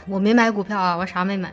我没买股票啊，我啥没买，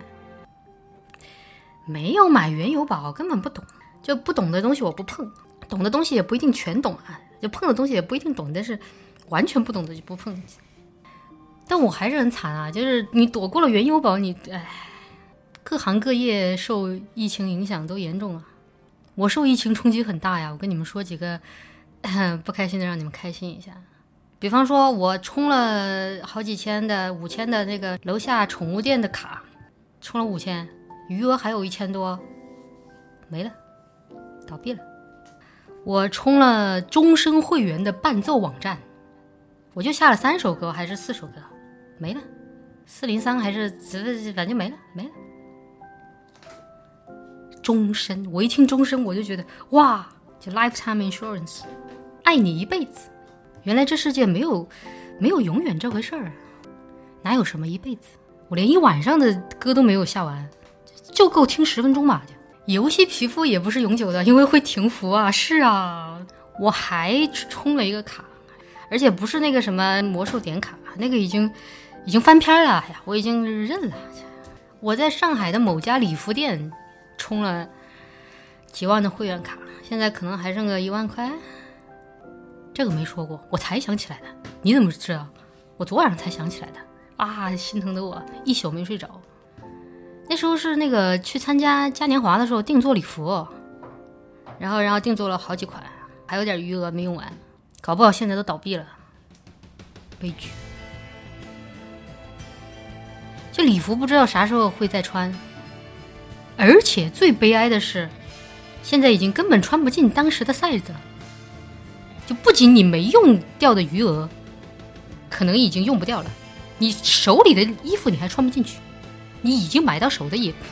没有买原油宝，根本不懂，就不懂的东西我不碰，懂的东西也不一定全懂啊，就碰的东西也不一定懂，但是完全不懂的就不碰。但我还是很惨啊，就是你躲过了原油宝，各行各业受疫情影响都严重啊。我受疫情冲击很大呀，我跟你们说几个不开心的，让你们开心一下。比方说我充了好几千的5000的那个楼下宠物店的卡，充了5000，余额还有1000多，没了，倒闭了。我充了终身会员的伴奏网站，我就下了3首歌还是4首歌，没了，403还是反正没了。终身，我一听终身我就觉得哇，就 lifetime insurance， 爱你一辈子。原来这世界没有永远这回事儿，哪有什么一辈子？我连一晚上的歌都没有下完，就够听10分钟吧。游戏皮肤也不是永久的，因为会停服啊。是啊，我还充了一个卡，而且不是那个什么魔兽点卡，那个已经翻篇了呀，我已经认了。我在上海的某家礼服店充了几万的会员卡，现在可能还剩个1万块。这个没说过，我才想起来的。你怎么知道？我昨晚上才想起来的啊！心疼的我一宿没睡着。那时候是那个去参加嘉年华的时候定做礼服，然后定做了好几款，还有点余额没用完，搞不好现在都倒闭了，悲剧。这礼服不知道啥时候会再穿，而且最悲哀的是，现在已经根本穿不进当时的 size 了。就不仅你没用掉的余额可能已经用不掉了，你手里的衣服你还穿不进去，你已经买到手的衣服。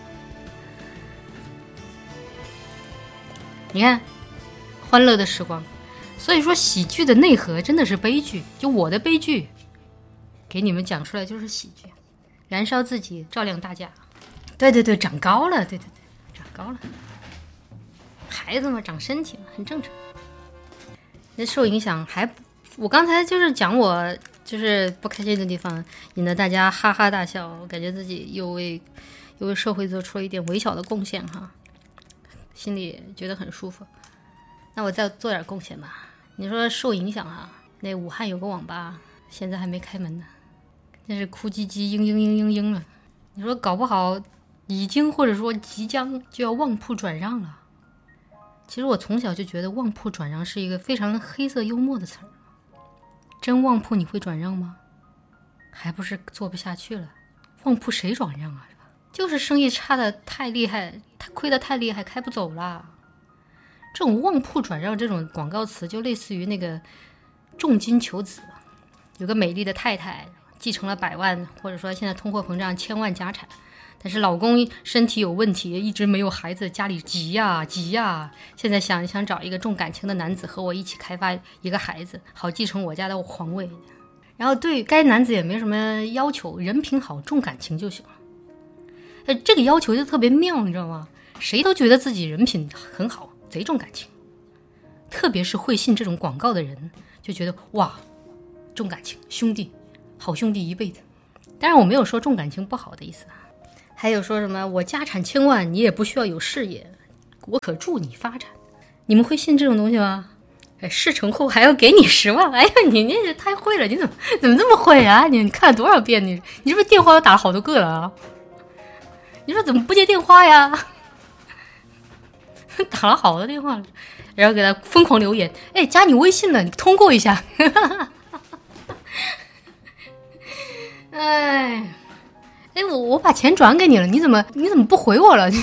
你看欢乐的时光，所以说喜剧的内核真的是悲剧，就我的悲剧给你们讲出来就是喜剧，燃烧自己照亮大家。对，长高了，对，长高了，孩子嘛长身体嘛很正常。那受影响我刚才就是讲我就是不开心的地方，引得大家哈哈大笑，我感觉自己又为社会做出了一点微小的贡献哈，心里觉得很舒服。那我再做点贡献吧。你说受影响哈，那武汉有个网吧现在还没开门呢，真是哭唧唧嘤了。你说搞不好已经或者说即将就要旺铺转让了。其实我从小就觉得旺铺转让是一个非常黑色幽默的词儿。真旺铺你会转让吗？还不是做不下去了。旺铺谁转让啊？就是生意差的太厉害，他亏的太厉害，开不走了。这种旺铺转让这种广告词就类似于那个重金求子，有个美丽的太太继承了100万，或者说现在通货膨胀1000万家产，但是老公身体有问题，一直没有孩子，家里急呀，现在想找一个重感情的男子和我一起开发一个孩子，好继承我家的皇位。然后对该男子也没什么要求，人品好，重感情就行了。这个要求就特别妙，你知道吗？谁都觉得自己人品很好，贼重感情。特别是会信这种广告的人，就觉得哇，重感情，兄弟，好兄弟一辈子。当然我没有说重感情不好的意思。还有说什么我家产1000万你也不需要有事业，我可助你发展。你们会信这种东西吗？事成后还要给你10万，哎呀，你这太会了，你怎么这么会啊？你看了多少遍？你是不是电话都打了好多个了啊？你说怎么不接电话呀？打了好多电话了，然后给他疯狂留言，哎，加你微信了，你通过一下。哎，我把钱转给你了，你怎么不回我了？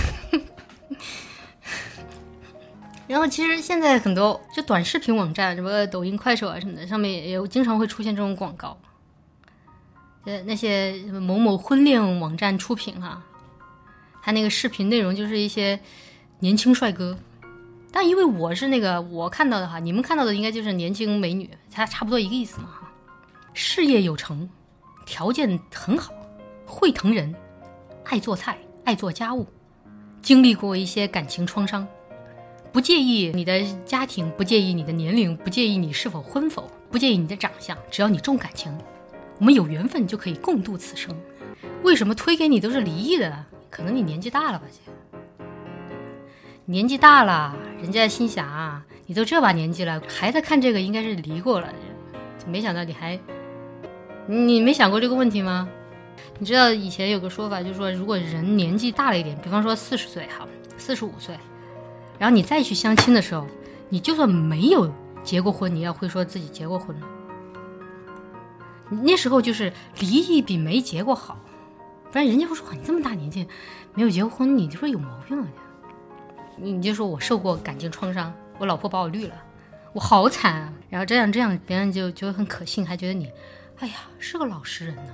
然后其实现在很多就短视频网站，什么抖音、快手啊什么的，上面也经常会出现这种广告。那些某某婚恋网站出品哈，他那个视频内容就是一些年轻帅哥，但因为我是我看到的哈，你们看到的应该就是年轻美女，它差不多一个意思嘛哈。事业有成，条件很好，会疼人，爱做菜，爱做家务，经历过一些感情创伤，不介意你的家庭，不介意你的年龄，不介意你是否婚否，不介意你的长相，只要你重感情，我们有缘分就可以共度此生。 为什么推给你都是离异的？可能你年纪大了吧，姐。年纪大了，人家心想啊，你都这把年纪了，还在看这个，应该是离过了。没想到你没想过这个问题吗？你知道以前有个说法，就是说如果人年纪大了一点，比方说40岁好，45岁，然后你再去相亲的时候，你就算没有结过婚，你也会说自己结过婚了。那时候就是离异比没结过好，不然人家会说你这么大年纪没有结过婚，你就说有毛病啊。你就说我受过感情创伤，我老婆把我绿了，我好惨啊。然后这样别人就很可信，还觉得你哎呀是个老实人呢，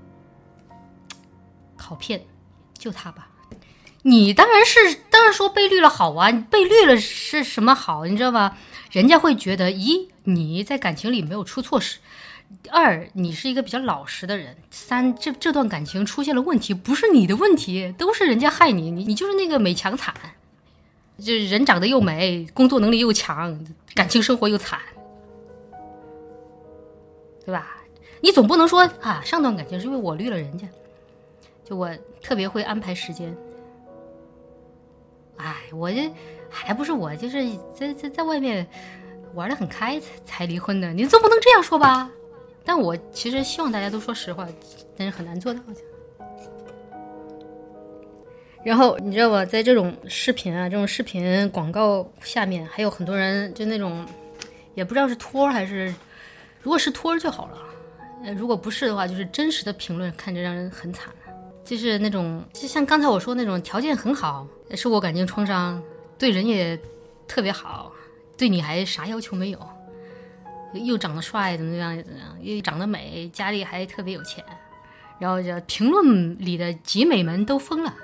好骗，就他吧。你当然说被绿了好啊，你被绿了是什么好，你知道吧？人家会觉得一你在感情里没有出错事，二你是一个比较老实的人，三这段感情出现了问题不是你的问题，都是人家害你就是那个美强惨，就是人长得又美，工作能力又强，感情生活又惨，对吧？你总不能说啊上段感情是因为我绿了人家，就我特别会安排时间，哎，我这还不是我就是在外面玩得很开才离婚的，你总不能这样说吧？但我其实希望大家都说实话，但是很难做到的。然后你知道吧，在这种视频啊，这种视频广告下面还有很多人就那种也不知道是托还是，如果是托就好了，如果不是的话就是真实的评论，看着让人很惨。就是那种就像刚才我说那种条件很好，受过感情创伤，对人也特别好，对你还啥要求没有，又长得帅怎么样，又长得美，家里还特别有钱，然后这评论里的集美们都疯了。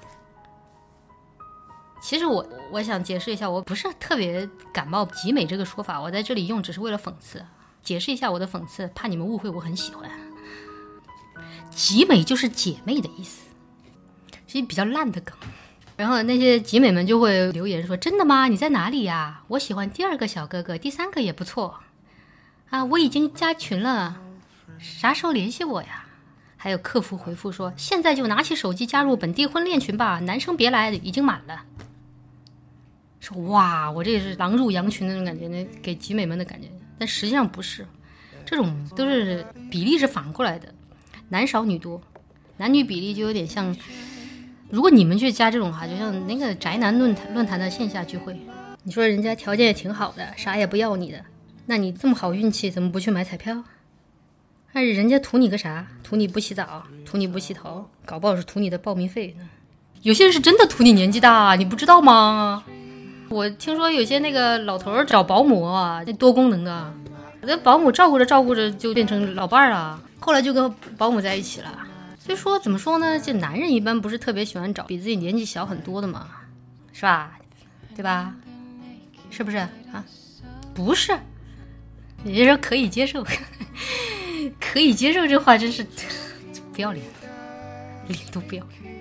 其实我想解释一下，我不是特别感冒集美这个说法，我在这里用只是为了讽刺，解释一下我的讽刺，怕你们误会我很喜欢。集美就是姐妹的意思，是一比较烂的梗。然后那些集美们就会留言说，真的吗？你在哪里呀？我喜欢第2个小哥哥，第3个也不错啊，我已经加群了，啥时候联系我呀？还有客服回复说，现在就拿起手机加入本地婚恋群吧，男生别来，已经满了。说哇，我这是狼入羊群那种感觉，那给集美们的感觉，但实际上不是，这种都是比例是反过来的，男少女多，男女比例就有点像，如果你们去加这种哈，就像那个宅男论坛的线下聚会，你说人家条件也挺好的，啥也不要你的，那你这么好运气，怎么不去买彩票？但是人家图你个啥？图你不洗澡，图你不洗头，搞不好是图你的报名费呢。有些人是真的图你年纪大，你不知道吗？我听说有些那个老头找保姆啊，那多功能的，那保姆照顾着就变成老伴了，后来就跟保姆在一起了。所以说怎么说呢，这男人一般不是特别喜欢找比自己年纪小很多的嘛，是吧？对吧？是不是啊？不是，你就说可以接受可以接受这话真是不要脸，脸都不要脸。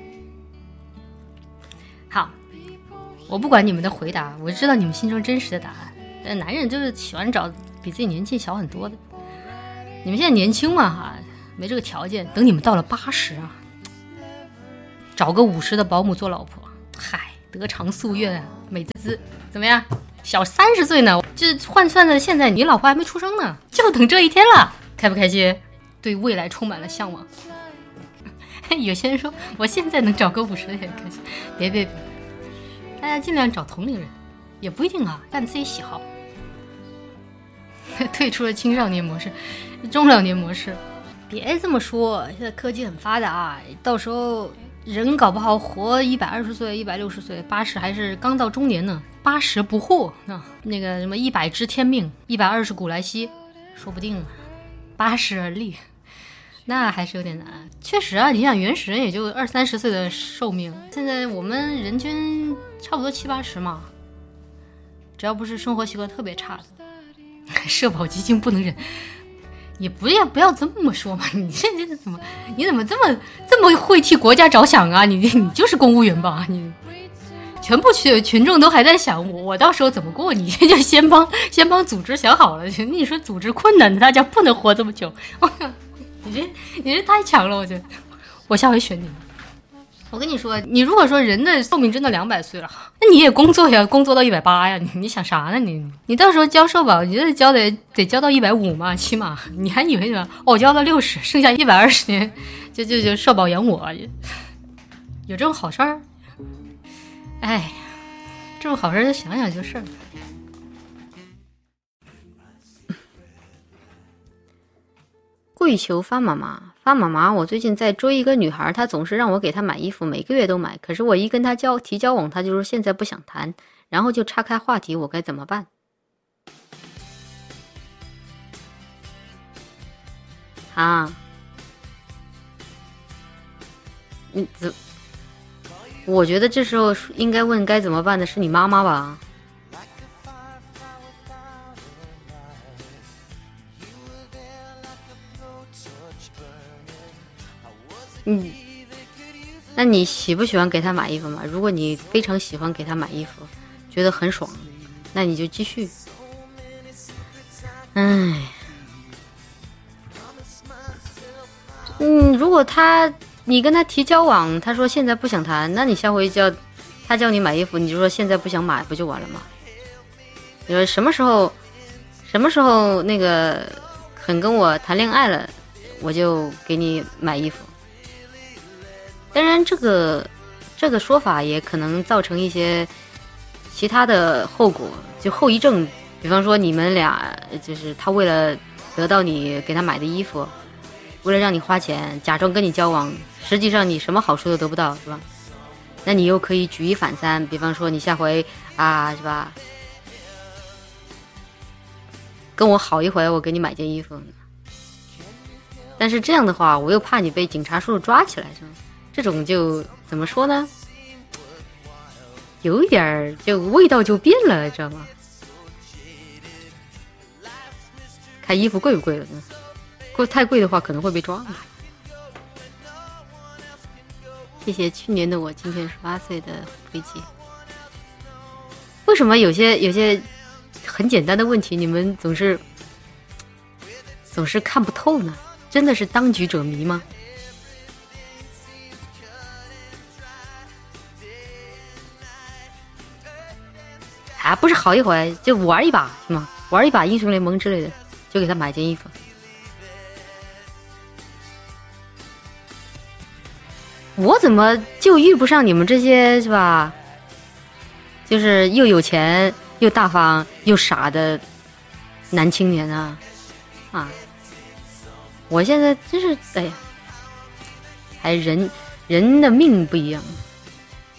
好，我不管你们的回答，我知道你们心中真实的答案，但男人就是喜欢找比自己年纪小很多的。你们现在年轻嘛哈，没这个条件，等你们到了80啊，找个50的保姆做老婆，嗨，得偿夙愿啊，美滋滋，怎么样？小30岁呢，这换算的现在你老婆还没出生呢，就等这一天了，开不开心？对未来充满了向往。有些人说我现在能找个50的也开心，别，大家尽量找同龄人，也不一定啊，看自己喜好。退出了青少年模式，中老年模式。别这么说，现在科技很发达，到时候人搞不好活120岁、160岁、80还是刚到中年呢，80不惑啊，那个什么100知天命，120古来稀，说不定啊，80而立。那还是有点难，确实啊，你想原始人也就20-30岁的寿命，现在我们人均差不多70-80嘛，只要不是生活习惯特别差的，社保基金不能忍，也不要这么说嘛，你这怎么这么会替国家着想啊？你就是公务员吧？你全部群众都还在想我到时候怎么过，你就先帮组织想好了，你说组织困难的，大家不能活这么久。你这太强了，我觉得我下回选你。我跟你说，你如果说人的寿命真的200岁了，那你也工作呀，工作到180呀，你想啥呢？你到时候交社保，你这交得交到150嘛，起码你还以为呢？我交到60，剩下120年就社保养我，有这种好事儿？哎，这种好事想想就是。跪求发妈妈，发妈妈！我最近在追一个女孩，她总是让我给她买衣服，每个月都买。可是我一跟她提交往，她就说现在不想谈，然后就岔开话题，我该怎么办？啊？我觉得这时候应该问该怎么办的是你妈妈吧？那你喜不喜欢给他买衣服嘛？如果你非常喜欢给他买衣服，觉得很爽，那你就继续。如果你跟他提交往，他说现在不想谈，那你下回他叫你买衣服，你就说现在不想买，不就完了吗？你说什么时候那个肯跟我谈恋爱了，我就给你买衣服。当然这个说法也可能造成一些其他的后果，就后遗症，比方说你们俩就是他为了得到你给他买的衣服，为了让你花钱假装跟你交往，实际上你什么好处都得不到，是吧？那你又可以举一反三，比方说你下回是吧，跟我好一回，我给你买件衣服。但是这样的话我又怕你被警察叔叔抓起来，是吧？这种就怎么说呢，有一点就味道就变了，知道吗？看衣服贵不贵了呢？太贵的话可能会被抓。谢谢去年的我，今天18岁的飞机。为什么有些很简单的问题你们总是看不透呢？真的是当局者迷吗？不是好一回就玩一把是吗？玩一把英雄联盟之类的，就给他买件衣服。我怎么就遇不上你们这些是吧？就是又有钱又大方又傻的男青年啊！我现在真是哎呀，还人的命不一样。